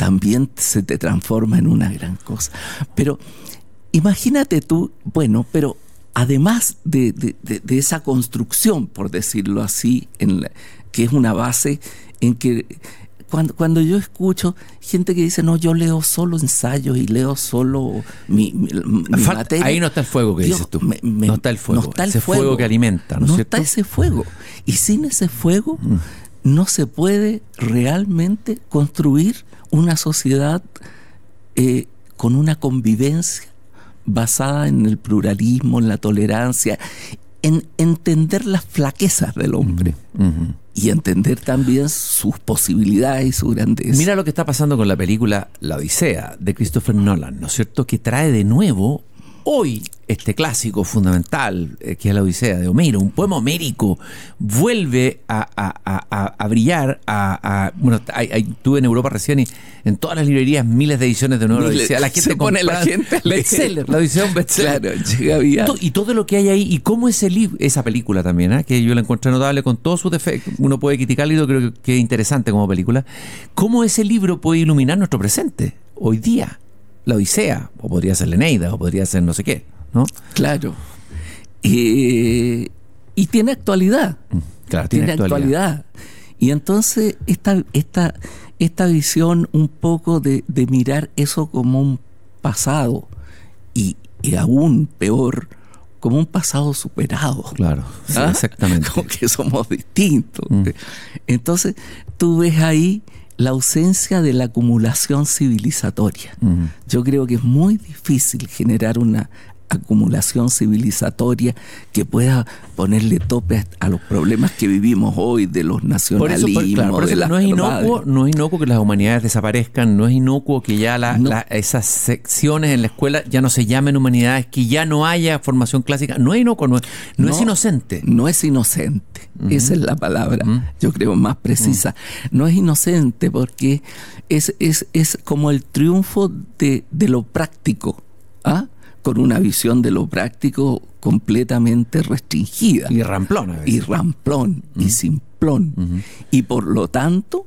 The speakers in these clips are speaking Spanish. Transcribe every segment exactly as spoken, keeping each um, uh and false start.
también se te transforma en una gran cosa. Pero imagínate tú, bueno, pero además de, de, de, de esa construcción, por decirlo así, en la, que es una base en que cuando, cuando yo escucho gente que dice, no, yo leo solo ensayos y leo solo mi, mi, mi Falta, materia. Ahí no está el fuego que Dios, dices tú. Me, me, no está el fuego. No está el ese fuego, fuego que alimenta, ¿no es No cierto? está ese fuego. Y sin ese fuego mm. no se puede realmente construir una sociedad eh, con una convivencia basada en el pluralismo, en la tolerancia, en entender las flaquezas del hombre uh-huh, uh-huh. y entender también sus posibilidades y su grandeza. Mira lo que está pasando con la película La Odisea de Christopher Nolan, ¿no es cierto? Que trae de nuevo hoy este clásico fundamental eh, que es La Odisea de Homero, un poema homérico, vuelve a, a, a, a brillar. A, a, bueno, hay, hay, estuve en Europa recién y en todas las librerías miles de ediciones de nuevo La Odisea. La gente se pone la gente bestseller, La Odisea es un bestseller. Claro, llega bien. Y todo lo que hay ahí, y cómo ese libro, esa película también, ¿eh? que yo la encontré notable con todos sus defectos. Uno puede criticarlo y yo creo que es interesante como película. Cómo ese libro puede iluminar nuestro presente hoy día. La Odisea, o podría ser la Eneida, o podría ser no sé qué, ¿no? Claro. Eh, y tiene actualidad. Claro, tiene, tiene actualidad. actualidad. Y entonces esta, esta, esta visión un poco de, de mirar eso como un pasado y, y aún peor, como un pasado superado. Claro, sí, ¿Ah? exactamente. Como que somos distintos. Mm. Entonces tú ves ahí la ausencia de la acumulación civilizatoria. Uh-huh. Yo creo que es muy difícil generar una acumulación civilizatoria que pueda ponerle tope a los problemas que vivimos hoy de los nacionalismos. Por eso, por, claro, por eso de no, es inocuo, no es inocuo que las humanidades desaparezcan, no es inocuo que ya la, no. la, esas secciones en la escuela ya no se llamen humanidades, que ya no haya formación clásica. No es inocuo, no, no, no es inocente. No es inocente. Uh-huh. Esa es la palabra, uh-huh. yo creo, más precisa. Uh-huh. No es inocente porque es, es, es como el triunfo de, de lo práctico, ¿ah? Con una visión de lo práctico completamente restringida. Y ramplona. Y ramplón, uh-huh. y simplón. Uh-huh. Y por lo tanto,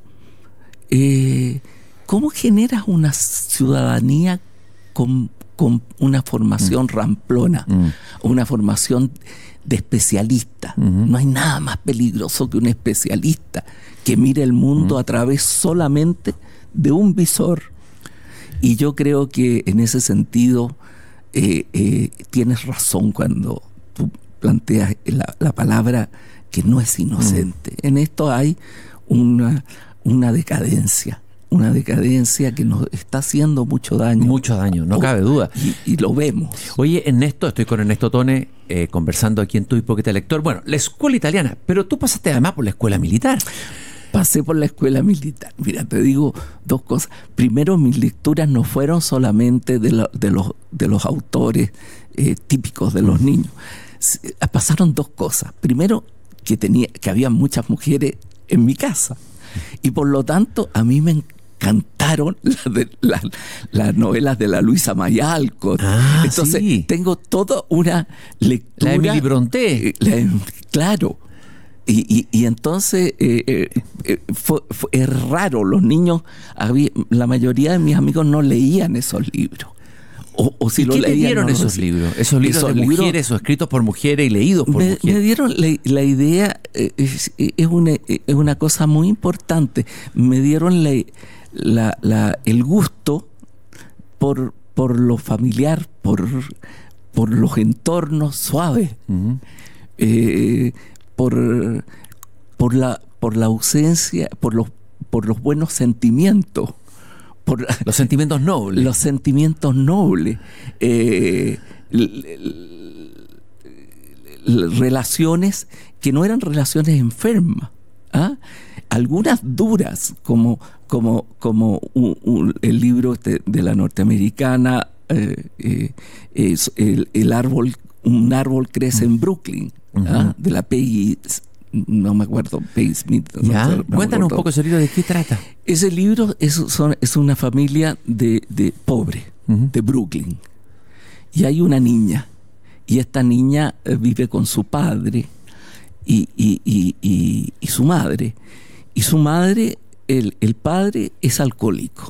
eh, ¿cómo generas una ciudadanía con, con una formación uh-huh. ramplona? Uh-huh. Una formación de especialista. Uh-huh. No hay nada más peligroso que un especialista que mire el mundo uh-huh. a través solamente de un visor. Y yo creo que en ese sentido eh, eh, tienes razón cuando tú planteas la, la palabra que no es inocente. Uh-huh. En esto hay una, una decadencia. Una decadencia que nos está haciendo mucho daño. Mucho daño, no oh, cabe duda. Y, y lo vemos. Oye, Ernesto, estoy con Ernesto Tone eh, conversando aquí en Tu Hipócrita Lector. Bueno, la escuela italiana, pero tú pasaste además por la escuela militar. Pasé por la escuela militar. Mira, te digo dos cosas. Primero, mis lecturas no fueron solamente de, lo, de, los, de los autores eh, típicos de los mm. niños. Pasaron dos cosas. Primero, que, tenía, que había muchas mujeres en mi casa. Y por lo tanto, a mí me cantaron las la, la novelas de la Luisa May Alcott. Ah, Entonces, sí. tengo toda una lectura. La Emily Brontë. La, claro. Y, y, y entonces eh, eh, fue, fue, es raro, los niños, había, la mayoría de mis amigos no leían esos libros. O, o si ¿Y lo qué leían, te dieron no esos libros? Esos libros esos de libros, mujeres o escritos por mujeres y leídos por me, mujeres. Me dieron la, la idea, eh, es, es, una, es una cosa muy importante. Me dieron la, la, la, el gusto por, por lo familiar, por, por los entornos suaves, uh-huh. eh, por, por, la, por la ausencia, por los, por los buenos sentimientos. Por los sentimientos nobles. Los sentimientos nobles. Eh, l, l, l, relaciones que no eran relaciones enfermas. ¿Ah? Algunas duras, como, como, como un, un, el libro de, de la norteamericana, eh, eh, es el, el árbol, un árbol crece en Brooklyn, uh-huh. ¿ah? De la Peggy, no me acuerdo, Peggy Smith. ¿Ya? No, no Cuéntanos un poco ese libro, ¿de qué trata? Ese libro es, son, es una familia de, de pobre, uh-huh. de Brooklyn. Y hay una niña, y esta niña eh, vive con su padre y, y, y, y, y su madre. Y su madre, el, el padre es alcohólico.